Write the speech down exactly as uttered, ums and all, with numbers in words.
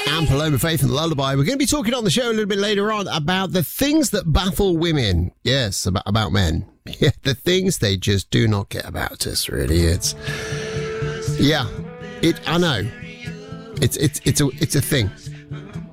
And Paloma Faith and Lullaby. We're going to be talking on the show a little bit later on about the things that baffle women. Yes, about, about men. Yeah, the things they just do not get about us, really. It's, yeah, it. I know. It's it's it's a it's a thing.